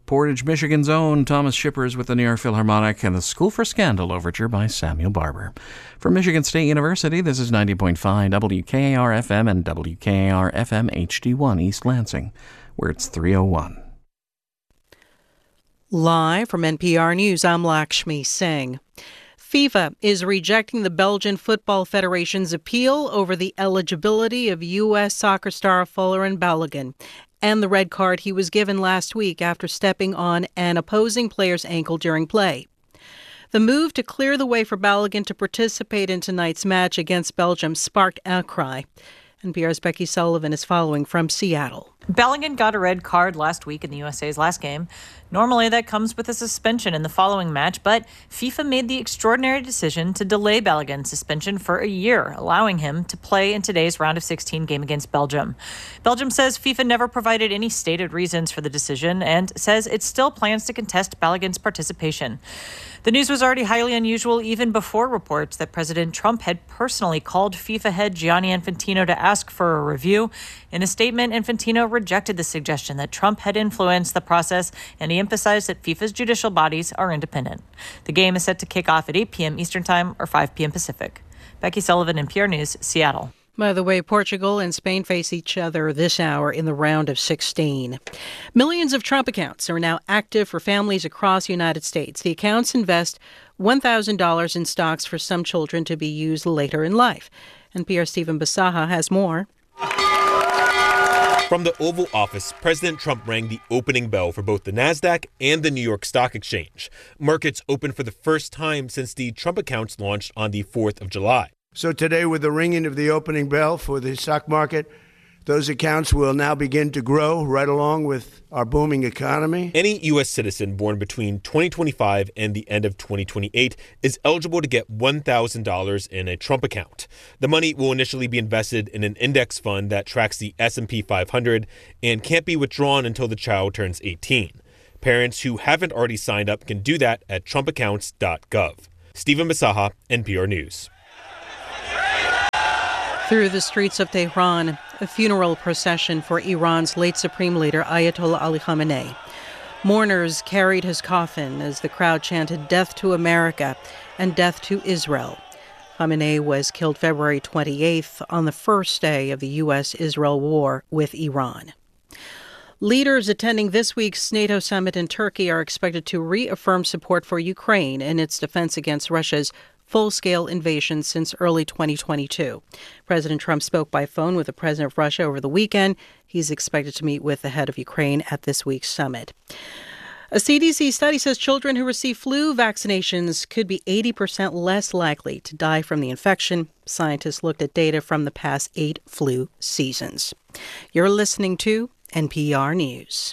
Portage, Michigan's own Thomas Shippers with the New York Philharmonic and the School for Scandal Overture by Samuel Barber. From Michigan State University, this is 90.5 WKAR-FM and WKAR-FM HD1 East Lansing, where it's 3:01. Live from NPR News, I'm Lakshmi Singh. FIFA is rejecting the Belgian Football Federation's appeal over the eligibility of U.S. soccer star Folarin Balogun and the red card he was given last week after stepping on an opposing player's ankle during play. The move to clear the way for Balogun to participate in tonight's match against Belgium sparked outcry. NPR's Becky Sullivan is following from Seattle. Balogun got a red card last week in the USA's last game. Normally, that comes with a suspension in the following match, but FIFA made the extraordinary decision to delay Balogun's suspension for a year, allowing him to play in today's round of 16 game against Belgium. Belgium says FIFA never provided any stated reasons for the decision and says it still plans to contest Balogun's participation. The news was already highly unusual even before reports that President Trump had personally called FIFA head Gianni Infantino to ask for a review. In a statement, Infantino rejected the suggestion that Trump had influenced the process, and he emphasized that FIFA's judicial bodies are independent. The game is set to kick off at 8 p.m. Eastern Time or 5 p.m. Pacific. Becky Sullivan, NPR News, Seattle. By the way, Portugal and Spain face each other this hour in the round of 16. Millions of Trump accounts are now active for families across the United States. The accounts invest $1,000 in stocks for some children to be used later in life. NPR's Stephen Basaha has more. From the Oval Office, President Trump rang the opening bell for both the NASDAQ and the New York Stock Exchange. Markets opened for the first time since the Trump accounts launched on the 4th of July. So today, with the ringing of the opening bell for the stock market, those accounts will now begin to grow right along with our booming economy. Any U.S. citizen born between 2025 and the end of 2028 is eligible to get $1,000 in a Trump account. The money will initially be invested in an index fund that tracks the S&P 500 and can't be withdrawn until the child turns 18. Parents who haven't already signed up can do that at trumpaccounts.gov. Stephen Basaha, NPR News. Through the streets of Tehran, a funeral procession for Iran's late supreme leader Ayatollah Ali Khamenei. Mourners carried his coffin as the crowd chanted "Death to America" and "Death to Israel." Khamenei was killed February 28th on the first day of the U.S.-Israel war with Iran. Leaders attending this week's NATO summit in Turkey are expected to reaffirm support for Ukraine in its defense against Russia's full-scale invasion since early 2022. President Trump spoke by phone with the president of Russia over the weekend. He's expected to meet with the head of Ukraine at this week's summit. A CDC study says children who receive flu vaccinations could be 80% less likely to die from the infection. Scientists looked at data from the past 8 flu seasons. You're listening to NPR News.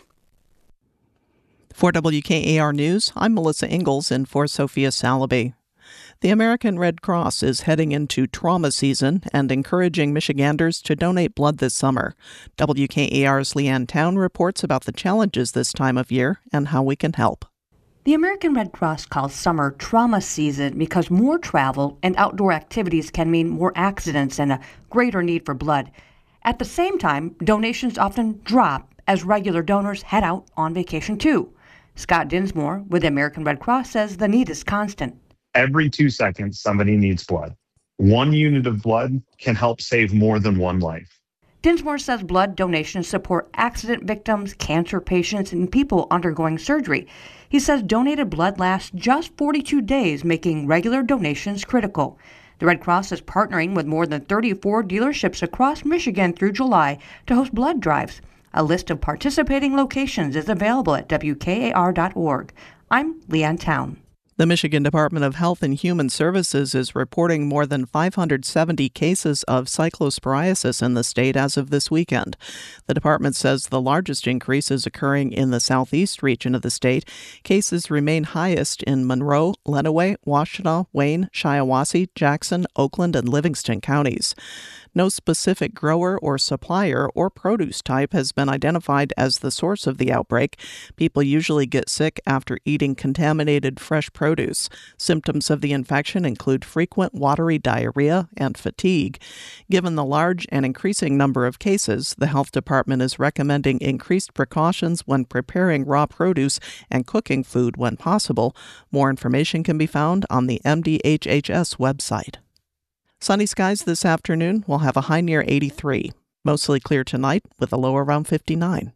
For WKAR News, I'm Melissa Ingalls in for Sophia Salaby. The American Red Cross is heading into trauma season and encouraging Michiganders to donate blood this summer. WKAR's Leanne Town reports about the challenges this time of year and how we can help. The American Red Cross calls summer trauma season because more travel and outdoor activities can mean more accidents and a greater need for blood. At the same time, donations often drop as regular donors head out on vacation too. Scott Dinsmore with the American Red Cross says the need is constant. Every 2 seconds, somebody needs blood. 1 unit of blood can help save more than one life. Dinsmore says blood donations support accident victims, cancer patients, and people undergoing surgery. He says donated blood lasts just 42 days, making regular donations critical. The Red Cross is partnering with more than 34 dealerships across Michigan through July to host blood drives. A list of participating locations is available at WKAR.org. I'm Leanne Town. The Michigan Department of Health and Human Services is reporting more than 570 cases of cyclosporiasis in the state as of this weekend. The department says the largest increase is occurring in the southeast region of the state. Cases remain highest in Monroe, Lenawee, Washtenaw, Wayne, Shiawassee, Jackson, Oakland, and Livingston counties. No specific grower or supplier or produce type has been identified as the source of the outbreak. People usually get sick after eating contaminated fresh produce. Symptoms of the infection include frequent watery diarrhea and fatigue. Given the large and increasing number of cases, the health department is recommending increased precautions when preparing raw produce and cooking food when possible. More information can be found on the MDHHS website. Sunny skies this afternoon. We'll have a high near 83. Mostly clear tonight with a low around 59.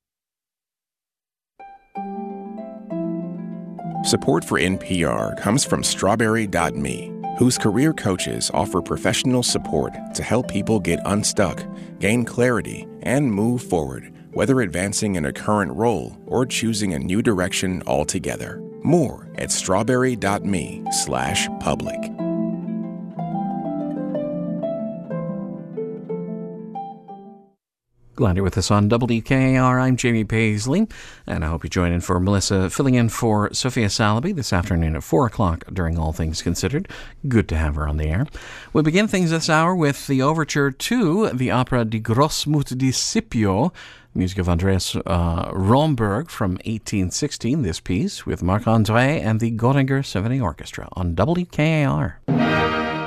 Support for NPR comes from Strawberry.me, whose career coaches offer professional support to help people get unstuck, gain clarity, and move forward, whether advancing in a current role or choosing a new direction altogether. More at strawberry.me/public. Glad you're with us on WKAR. I'm Jamie Paisley, and I hope you join in for Melissa filling in for Sophia Salaby this afternoon at 4 o'clock during All Things Considered. Good to have her on the air. We begin things this hour with the overture to the opera Die Großmut di Scipio, music of Andreas Romberg from 1816, this piece with Marc-André and the Göttinger Symphony Orchestra on WKAR.